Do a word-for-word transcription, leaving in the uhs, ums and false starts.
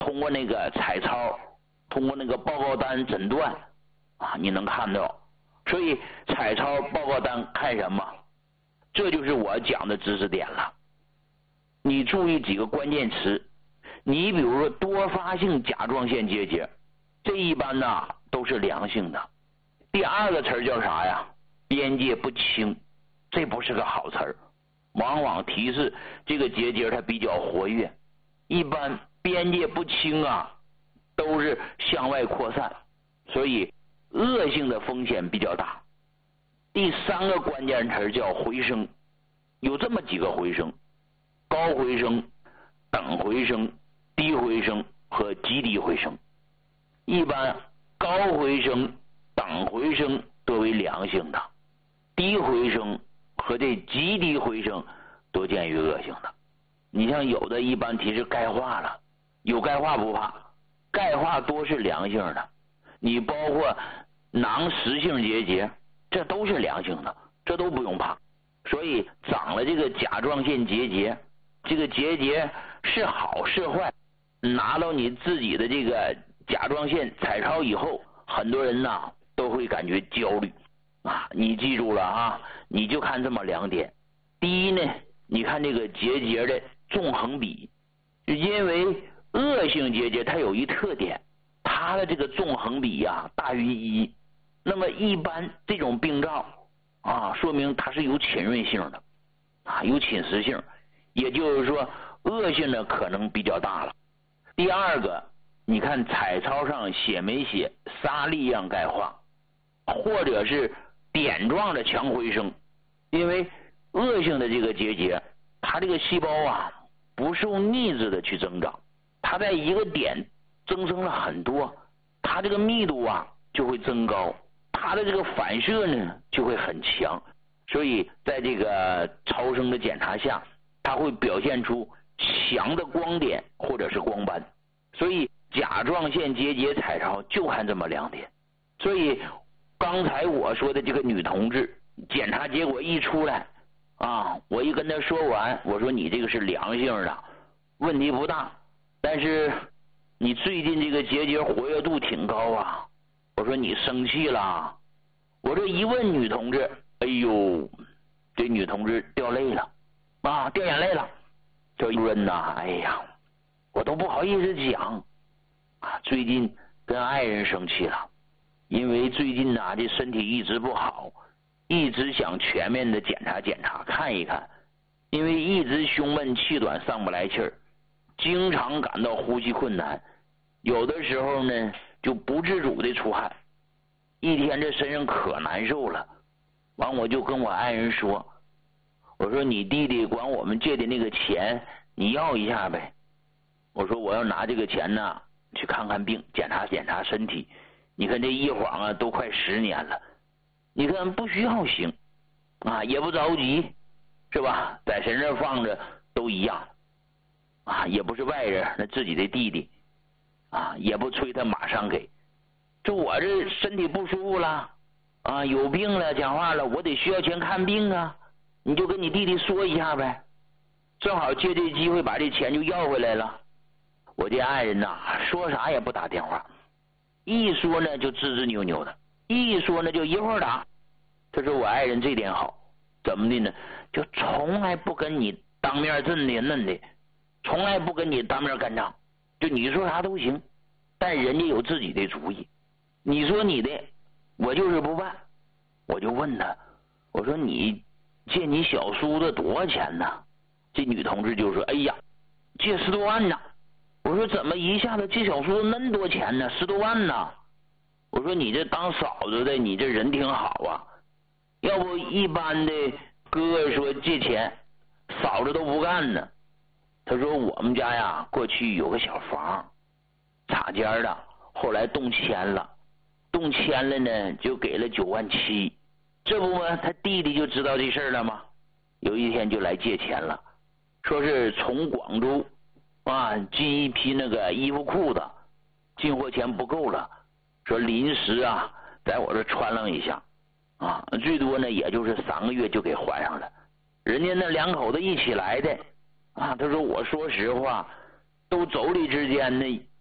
通过那个彩超，通过那个报告单诊断啊，你能看到。所以彩超报告单看什么？这就是我讲的知识点了。你注意几个关键词，你比如说多发性甲状腺结节，这一般呢都是良性的。第二个词儿叫啥呀？边界不清，这不是个好词儿，往往提示这个结节它比较活跃。一般边界不清啊，都是向外扩散，所以恶性的风险比较大。第三个关键词叫回声，有这么几个回声：高回声、等回声、低回声和极低回声。一般高回声、等回声多为良性的，低回声和这极低回声多见于恶性的。你像有的一般提示钙化了，有钙化不怕，钙化多是良性的。你包括囊实性结节，这都是良性的，这都不用怕。所以长了这个甲状腺结节，这个结节是好是坏，拿到你自己的这个甲状腺彩超以后，很多人呢都会感觉焦虑啊。你记住了啊，你就看这么两点。第一呢，你看这个结节的纵横比，因为恶性结节它有一特点，它的这个纵横比呀、啊、大于一。那么一般这种病灶啊，说明它是有侵润性的啊，有侵蚀性，也就是说恶性的可能比较大了。第二个，你看彩超上写没写沙粒样钙化，或者是点状的强回声？因为恶性的这个结节，它这个细胞啊不受抑制的去增长，它在一个点增生了很多，它这个密度啊就会增高，它的这个反射呢就会很强，所以在这个超声的检查下，它会表现出强的光点或者是光斑。所以甲状腺结节彩超就看这么两点。所以刚才我说的这个女同志，检查结果一出来啊，我一跟她说完，我说你这个是良性的，问题不大，但是你最近这个结节活跃度挺高啊。我说你生气了？我这一问女同志，哎呦，这女同志掉泪了啊，掉眼泪了。这主任呐，哎呀，我都不好意思讲啊，最近跟爱人生气了，因为最近呐这身体一直不好，一直想全面的检查检查看一看，因为一直胸闷气短上不来气儿，经常感到呼吸困难，有的时候呢就不自主的出汗，一天这身上可难受了。完我就跟我爱人说，我说你弟弟管我们借的那个钱你要一下呗，我说我要拿这个钱呢去看看病，检查检查身体，你看这一晃啊都快十年了，你看不需要行啊，也不着急是吧，在身上放着都一样啊，也不是外人，那自己的弟弟啊，也不催他马上给，就我这身体不舒服了啊，有病了，讲话了，我得需要钱看病啊，你就跟你弟弟说一下呗，正好借这机会把这钱就要回来了。我这爱人呐，说啥也不打电话，一说呢就吱吱扭扭的，一说呢就一会儿打。他说我爱人这点好，怎么的呢？就从来不跟你当面震的嫩的，从来不跟你当面干仗，就你说啥都行，但人家有自己的主意，你说你的，我就是不办。我就问他，我说你借你小叔子多少钱呢？这女同志就说，哎呀，借十多万呢。我说怎么一下子借小叔子那么多钱呢？十多万呢？我说你这当嫂子的，你这人挺好啊，要不一般的哥哥说借钱，嫂子都不干呢。他说我们家呀，过去有个小房，插间的，后来动迁了，动迁了呢，就给了九万七，这不嘛，他弟弟就知道这事儿了吗？有一天就来借钱了，说是从广州啊进一批那个衣服裤子，进货钱不够了，说临时啊在我这穿楞一下啊，最多呢也就是三个月就给还上了。人家那两口子一起来的啊，他说我说实话， 都妯娌之间呢